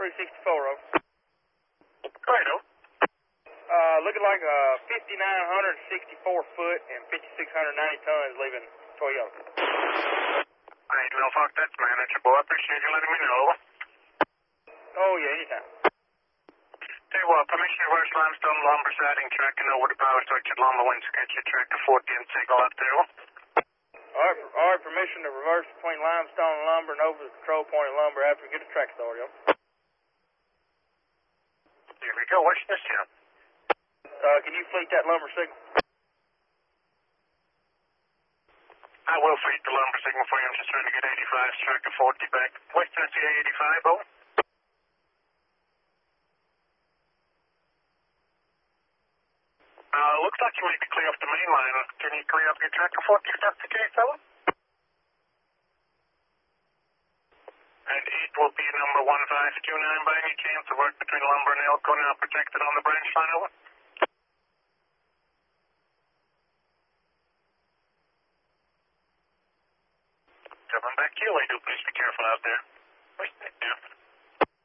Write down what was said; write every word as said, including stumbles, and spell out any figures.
three sixty-four, over. Go ahead, over. Uh, looking like a fifty-nine sixty-four foot and fifty-six ninety tons leaving Toyota. I ain't no fuck, that's manageable. I appreciate you letting me know. Oh, yeah, anytime. Tell you what, permission to reverse limestone lumber siding tracking over the power structure along the wind sketch your tractor forty and signal up there. All right, all right, permission to reverse between limestone and lumber and over the control point of lumber after we get the track started, yo. Here we go, what's this here? Uh, can you fleet that lumber signal? I will fleet the lumber signal for you. I'm just trying to get eighty-five, tractor forty back. West Tennessee A eighty-five, over. Uh, looks like you need to clear up the main line. Can you clear up your tractor forty if that's the case, over? And eight will be number one five two nine by any chance. The work between lumber and Elko now protected on the branch line, over. Coming back to you, lady. Please be careful out there. Where's that now?